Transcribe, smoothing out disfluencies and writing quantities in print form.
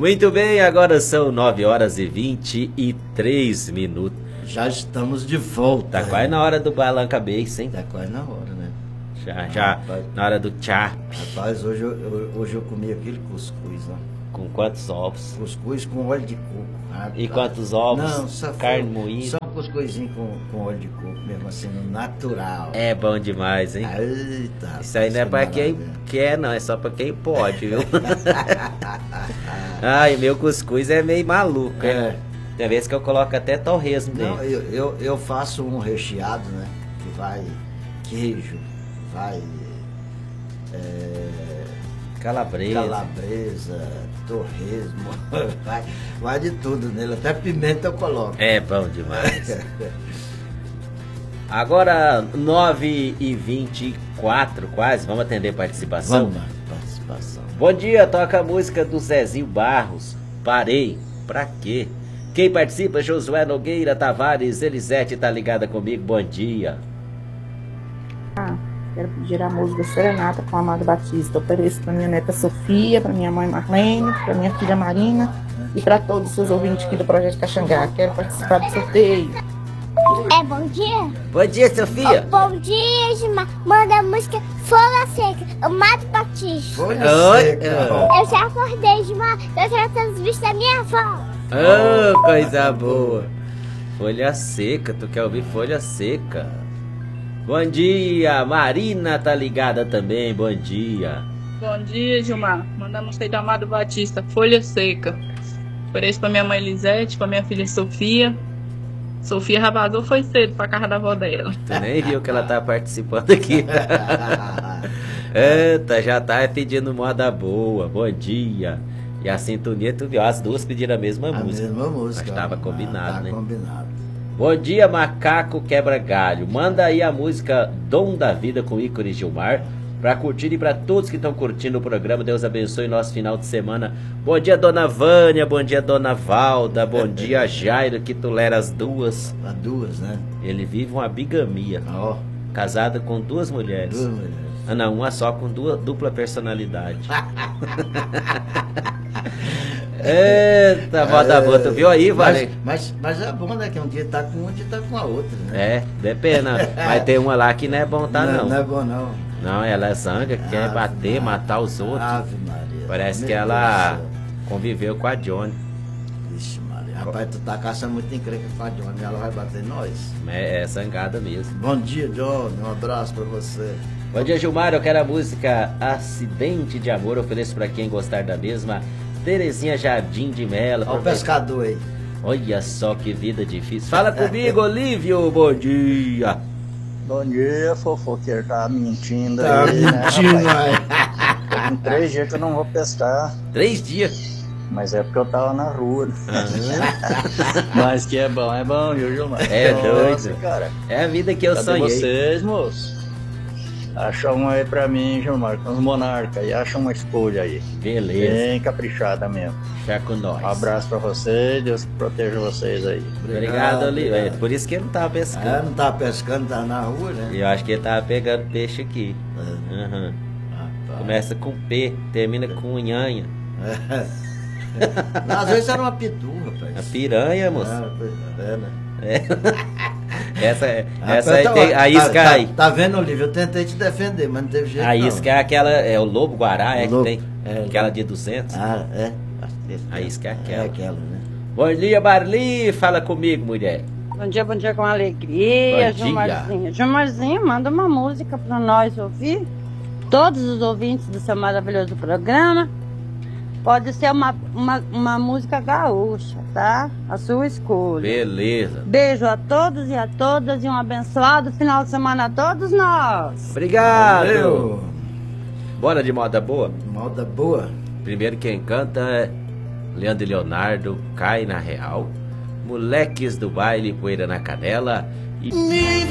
Muito bem, agora são 9 horas e 23 minutos. Já estamos de volta. Tá quase na hora do Balanca Base, hein? Tá quase na hora, né? Já, rapaz, na hora do chap. Rapaz, hoje eu comi aquele cuscuz, ó. Com quantos ovos? Cuscuz com óleo de coco. Rapaz. E quantos ovos? Não, só carne moída. Só um cuscuzinho com óleo de coco mesmo, assim, no natural. É bom demais, hein? Eita, isso aí não é pra quem quer, não. É só pra quem pode, viu? Ai, meu cuscuz é meio maluco, hein? Tem vezes que eu coloco até torresmo dentro. Não, eu faço um recheado, né? Que vai queijo, vai calabresa, torresmo, vai de tudo nele, até pimenta eu coloco. É bom demais. Agora 9h24 quase, vamos atender participação? Vamos lá, participação. Bom dia, toca a música do Zezinho Barros, Parei, pra quê? Quem participa? Josué Nogueira Tavares, Elisete tá ligada comigo, bom dia. Quero pedir a música Serenata com Amado Batista. Eu ofereço para minha neta Sofia, para minha mãe Marlene, para minha filha Marina e para todos os seus ouvintes aqui do Projeto Caxangá. Quero participar do sorteio. Bom dia? Bom dia, Sofia. Bom dia, Gilmar. Manda a música Folha Seca, Amado Batista. Folha Seca. Eu já acordei, Gilmar. Eu quero ter os bichos da minha avó. Oh, coisa boa. Folha Seca, tu quer ouvir Folha Seca? Bom dia, Marina tá ligada também, bom dia. Bom dia, Gilmar. Mandamos aí do Amado Batista, Folha Seca. Ofereço pra minha mãe Elisete, pra minha filha Sofia. Sofia Rabazou foi cedo pra casa da avó dela. Tu nem viu que ela tá participando aqui. Eita, já tá pedindo moda boa, bom dia. E a sintonia, tu viu, as duas pediram a mesma música. A mesma música. Mas tava combinado, né? Combinado. Bom dia, Macaco Quebra Galho. Manda aí a música Dom da Vida com Ícone Gilmar pra curtir e pra todos que estão curtindo o programa. Deus abençoe nosso final de semana. Bom dia, Dona Vânia. Bom dia, Dona Valda. Bom dia, Jairo, que tolera as duas. As duas, né? Ele vive uma bigamia. Ó. Casado com duas mulheres. Duas mulheres. Ah, não, uma só com dupla personalidade. Eita, moda boa, tu viu aí, Vale? Mas é bom, né? Que um dia tá com uma, um dia tá com a outra, né? É, depende. Mas tem uma lá que não é bom, tá não. Não é bom, não. Não, ela é zanga, quer bater, matar os outros. Ave Maria. Parece que ela conviveu com a Johnny. Vixe, Maria. Rapaz, tu tá caçando muito encrenca com a Johnny, ela vai bater em nós. É zangada mesmo. Bom dia, Johnny. Um abraço pra você. Bom dia, Gilmar. Eu quero a música Acidente de Amor. Eu ofereço pra quem gostar da mesma. Terezinha Jardim de Melo. Olha o pescador aí. Olha só que vida difícil. Fala comigo, Olívio. Bom dia. Bom dia, fofoqueiro. Tá mentindo tá aí, mentindo, né, rapaz? Tem 3 dias que eu não vou pescar. 3 dias? Mas é porque eu tava na rua. Mas que é bom, viu, Gilmar? É Nossa, doido. Cara. É a vida que eu sonhei. Vocês, moço? Acha uma aí pra mim, Gilmar, com os monarcas. E acha uma escolha aí. Beleza. Bem caprichada mesmo. Já com nós. Um abraço pra vocês, Deus proteja vocês aí. Obrigado, Olívio. É por isso que ele não tava pescando. É, não tava pescando, tava na rua, né? Eu acho que ele tava pegando peixe aqui. Uhum. Começa com P, termina com nhanha. Às vezes era uma pitu, rapaz. A piranha, moço. É, né? Essa aí tem a isca aí. Tá vendo, Olívio? Eu tentei te defender, mas não teve jeito. A isca é aquela, é o lobo guará, é lobo, que tem. Aquela de 200. Ah, é. A isca é aquela. É aquela, né? Bom dia, Marli. Fala comigo, mulher. Bom dia com alegria, Bom dia. Gilmarzinho. Gilmarzinho, manda uma música pra nós ouvir. Todos os ouvintes do seu maravilhoso programa. Pode ser uma música gaúcha, tá? A sua escolha. Beleza. Beijo a todos e a todas e um abençoado final de semana a todos nós. Obrigado. Valeu. Bora de moda boa? Moda boa. Primeiro quem canta é Leandro e Leonardo, Cai na Real. Moleques do Baile, Poeira na Canela. E